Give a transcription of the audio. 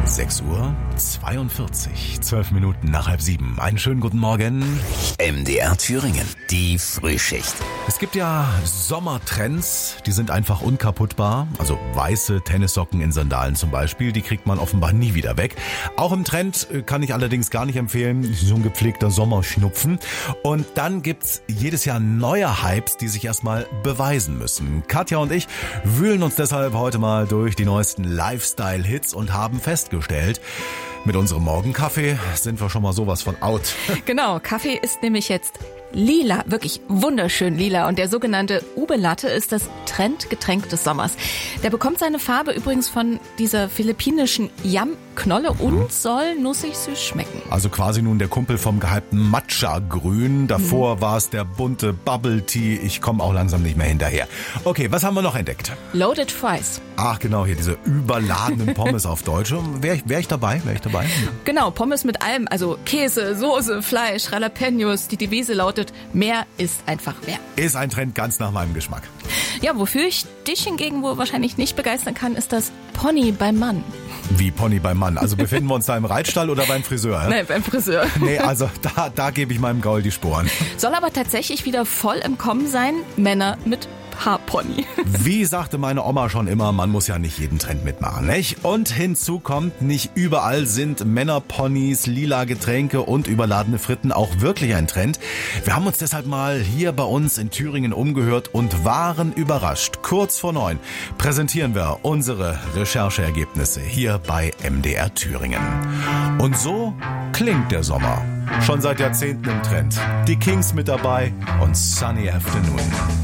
6:42, 12 Minuten nach 6:30. Einen schönen guten Morgen. MDR Thüringen, die Frühschicht. Es gibt ja Sommertrends, die sind einfach unkaputtbar. Also weiße Tennissocken in Sandalen zum Beispiel, die kriegt man offenbar nie wieder weg. Auch im Trend kann ich allerdings gar nicht empfehlen, so ein gepflegter Sommerschnupfen. Und dann gibt's jedes Jahr neue Hypes, die sich erstmal beweisen müssen. Katja und ich wühlen uns deshalb heute mal durch die neuesten Lifestyle-Hits und haben festgestellt, mit unserem Morgenkaffee sind wir schon mal sowas von out. Genau, Kaffee ist nämlich jetzt lila, wirklich wunderschön lila. Und der sogenannte Ube Latte ist das Trendgetränk des Sommers. Der bekommt seine Farbe übrigens von dieser philippinischen Yam-Knolle und soll nussig süß schmecken. Also quasi nun der Kumpel vom gehypten Matcha-Grün. Davor war es der bunte Bubble Tea. Ich komme auch langsam nicht mehr hinterher. Okay, was haben wir noch entdeckt? Loaded Fries. Ach genau, hier diese überladenen Pommes auf Deutsch. Wär ich dabei? Genau, Pommes mit allem. Also Käse, Soße, Fleisch, Jalapenos. Die Devise lautet, mehr ist einfach mehr. Ist ein Trend ganz nach meinem Geschmack. Ja, wofür ich dich hingegen wohl wahrscheinlich nicht begeistern kann, ist das Pony beim Mann. Wie Pony beim Mann? Also befinden wir uns da im Reitstall oder beim Friseur? Ja? Nein, beim Friseur. Nee, also da gebe ich meinem Gaul die Sporen. Soll aber tatsächlich wieder voll im Kommen sein, Männer mit Haarpony. Wie sagte meine Oma schon immer, man muss ja nicht jeden Trend mitmachen, nicht? Und hinzu kommt, nicht überall sind Männerponys, lila Getränke und überladene Fritten auch wirklich ein Trend. Wir haben uns deshalb mal hier bei uns in Thüringen umgehört und waren überrascht. Kurz vor 9 präsentieren wir unsere Rechercheergebnisse hier bei MDR Thüringen. Und so klingt der Sommer. Schon seit Jahrzehnten im Trend. Die Kings mit dabei und Sunny Afternoon.